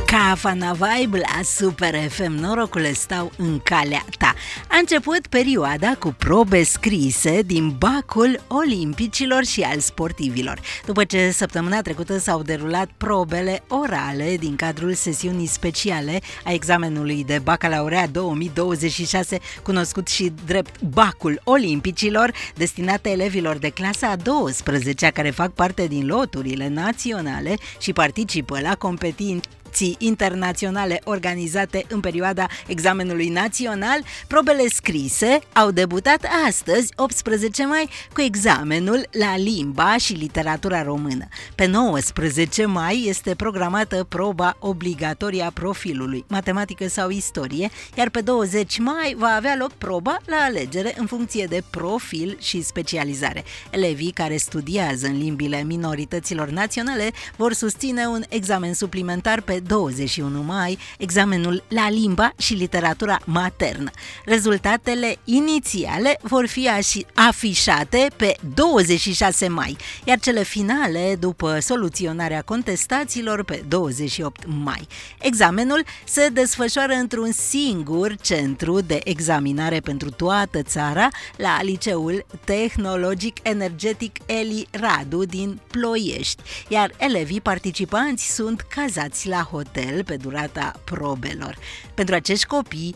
Cafana Vibe la Super FM, norocule stau în calea ta. A început perioada cu probe scrise din bacul olimpicilor și al sportivilor. După ce săptămâna trecută s-au derulat probele orale din cadrul sesiunii speciale a examenului de bacalaureat 2026, cunoscut și drept bacul olimpicilor, destinate elevilor de clasa a 12-a care fac parte din loturile naționale și participă la competiții internaționale organizate în perioada examenului național, probele scrise au debutat astăzi, 18 mai, cu examenul la limba și literatura română. Pe 19 mai este programată proba obligatorie a profilului, matematică sau istorie, iar pe 20 mai va avea loc proba la alegere în funcție de profil și specializare. Elevii care studiază în limbile minorităților naționale vor susține un examen suplimentar pe 21 mai, examenul la limba și literatura maternă. Rezultatele inițiale vor fi afișate pe 26 mai, iar cele finale după soluționarea contestațiilor pe 28 mai. Examenul se desfășoară într-un singur centru de examinare pentru toată țara, la Liceul Tehnologic Energetic Eli Radu din Ploiești, iar elevii participanți sunt cazați la hotel pe durata probelor. Pentru acești copii,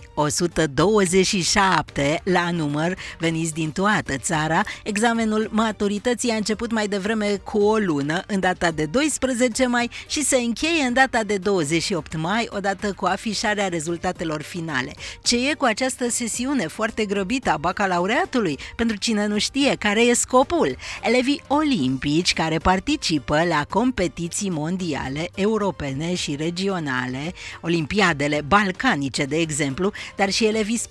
127 la număr, veniți din toată țara, examenul maturității a început mai devreme cu o lună, în data de 12 mai, și se încheie în data de 28 mai, odată cu afișarea rezultatelor finale. Ce e cu această sesiune foarte grăbită a bacalaureatului? Pentru cine nu știe, care e scopul? Elevii olimpici care participă la competiții mondiale, europene și regionale, olimpiadele balcanice, de exemplu, dar și elevii